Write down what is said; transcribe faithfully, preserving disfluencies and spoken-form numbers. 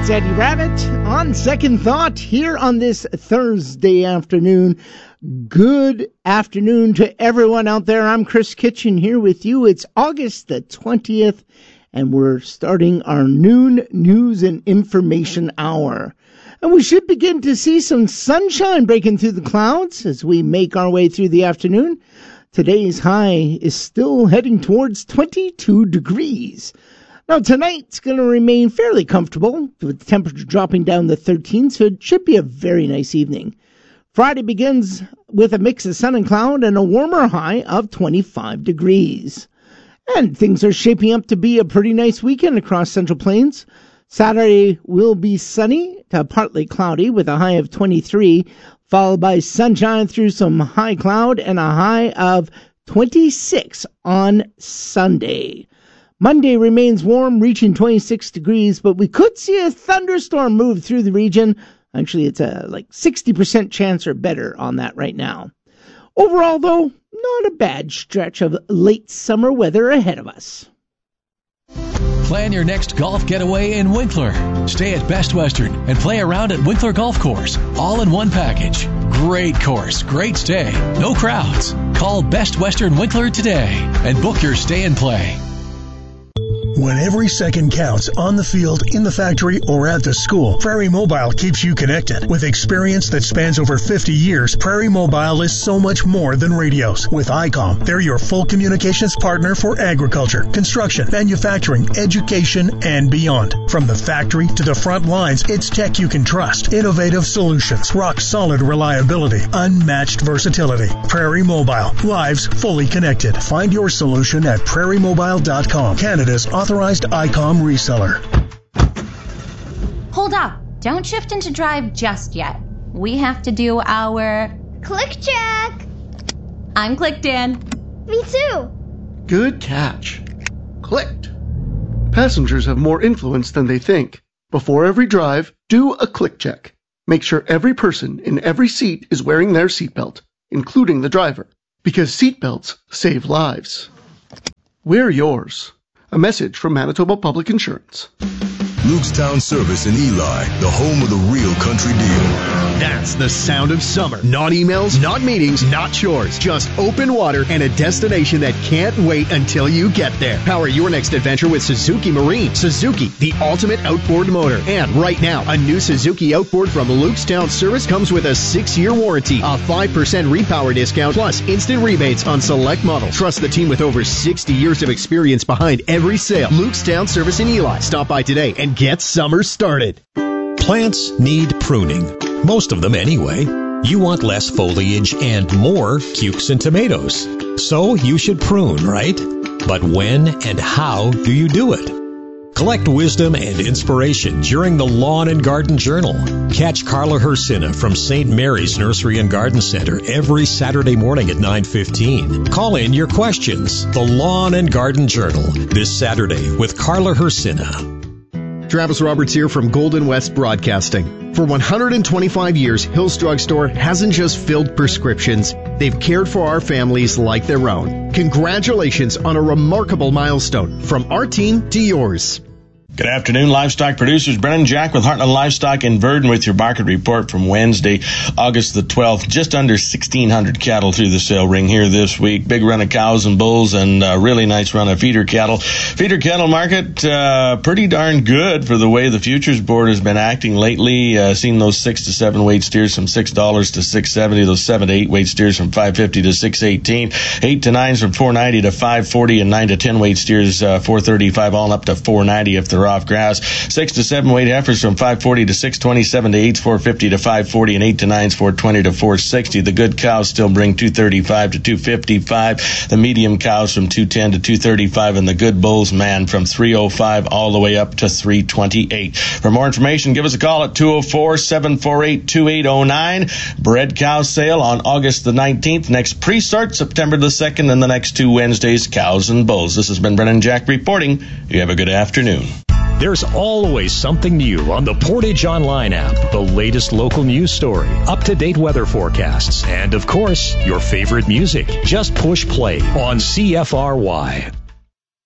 It's Eddie Rabbit on Second Thought here on this Thursday afternoon. Good afternoon to everyone out there. I'm Chris Kitchen here with you. It's August the twentieth, and we're starting our noon news and information hour. And we should begin to see some sunshine breaking through the clouds as we make our way through the afternoon. Today's high is still heading towards twenty-two degrees. Now, tonight's going to remain fairly comfortable, with the temperature dropping down to thirteen, so it should be a very nice evening. Friday begins with a mix of sun and cloud and a warmer high of twenty-five degrees. And things are shaping up to be a pretty nice weekend across Central Plains. Saturday will be sunny to partly cloudy with a high of twenty-three, followed by sunshine through some high cloud and a high of twenty-six on Sunday. Monday remains warm, reaching twenty-six degrees, but we could see a thunderstorm move through the region. Actually, it's a like sixty percent chance or better on that right now. Overall, though, not a bad stretch of late summer weather ahead of us. Plan your next golf getaway in Winkler. Stay at Best Western and play around at Winkler Golf Course, all in one package. Great course, great stay, no crowds. Call Best Western Winkler today and book your stay and play. When every second counts on the field, in the factory, or at the school, Prairie Mobile keeps you connected. With experience that spans over fifty years, Prairie Mobile is so much more than radios. With I COM, they're your full communications partner for agriculture, construction, manufacturing, education, and beyond. From the factory to the front lines, it's tech you can trust. Innovative solutions, rock-solid reliability, unmatched versatility. Prairie Mobile, lives fully connected. Find your solution at prairie mobile dot com, Canada's authorized I COM reseller. Hold up. Don't shift into drive just yet. We have to do our click check. I'm clicked in. Me too. Good catch. Clicked. Passengers have more influence than they think. Before every drive, do a click check. Make sure every person in every seat is wearing their seatbelt, including the driver, because seatbelts save lives. Wear yours. A message from Manitoba Public Insurance. Lukestown Service in Eli, the home of the real country deal. That's the sound of summer. Not emails, not meetings, not chores. Just open water and a destination that can't wait until you get there. Power your next adventure with Suzuki Marine. Suzuki, the ultimate outboard motor. And right now, a new Suzuki outboard from Lukestown Service comes with a six-year warranty, a five percent repower discount, plus instant rebates on select models. Trust the team with over sixty years of experience behind every sale. Lukestown Service in Eli. Stop by today and get summer started. Plants need pruning. Most of them anyway. You want less foliage and more cukes and tomatoes. So you should prune, right? But when and how do you do it? Collect wisdom and inspiration during the Lawn and Garden Journal. Catch Carla Hersina from Saint Mary's Nursery and Garden Center every Saturday morning at nine fifteen. Call in your questions. The Lawn and Garden Journal, this Saturday with Carla Hersina. Travis Roberts here from Golden West Broadcasting. For one hundred twenty-five years, Hills Drug Store hasn't just filled prescriptions. They've cared for our families like their own. Congratulations on a remarkable milestone. From our team to yours. Good afternoon, livestock producers. Brennan Jack with Heartland Livestock in Verdon with your market report from Wednesday, August the twelfth. Just under sixteen hundred cattle through the sale ring here this week. Big run of cows and bulls and a really nice run of feeder cattle. Feeder cattle market, uh, pretty darn good for the way the futures board has been acting lately. Uh, seen those six to seven weight steers from six dollars to six seventy. Those seven to eight weight steers from five fifty to six eighteen. Eight to nines from four ninety to five forty, and nine to ten weight steers, uh, four thirty-five all up to four ninety if they're off grass. Six to seven weight heifers from five forty to six twenty, seven to eights four fifty to five forty, and eight to nines four twenty to four sixty. The good cows still bring two thirty-five to two fifty-five. The medium cows from two ten to two thirty-five, and the good bulls, man, from three oh five all the way up to three twenty-eight. For more information, give us a call at two oh four, seven four eight, two eight oh nine. Bred cow sale on August the nineteenth. Next pre-sort September the second, and the next two Wednesdays, cows and bulls. This has been Brennan Jack reporting. You have a good afternoon. There's always something new on the Portage Online app. The latest local news story, up-to-date weather forecasts, and, of course, your favorite music. Just push play on C F R Y.